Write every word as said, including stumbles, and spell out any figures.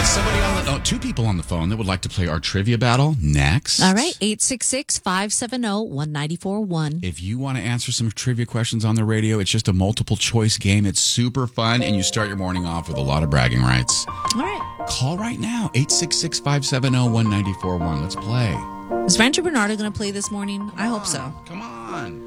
got somebody on the, oh, two people on the phone that would like to play our trivia battle next. All right, eight six six, five seven zero, one nine four one. If you want to answer some trivia questions on the radio, it's just a multiple choice game. It's super fun, and you start your morning off with a lot of bragging rights. All right. Call right now, eight six six, five seven zero, one nine four one. Let's play. Is Rancho Bernardo going to play this morning? I hope so. Come on.